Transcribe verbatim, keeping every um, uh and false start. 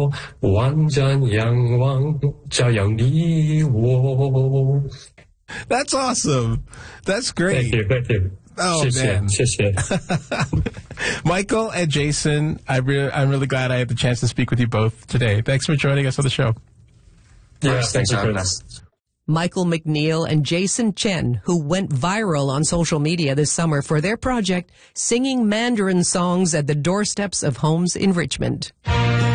我，万丈仰望，照耀你我。 That's awesome. That's great. Thank you, thank you. Oh, 谢谢, man. 谢谢. Michael and Jason, I re- I'm really glad I had the chance to speak with you both today. Thanks for joining us on the show. Yeah, Thanks, thank you, for having Chris. us. Michael McNeil and Jason Chen, who went viral on social media this summer for their project, singing Mandarin songs at the doorsteps of homes in Richmond.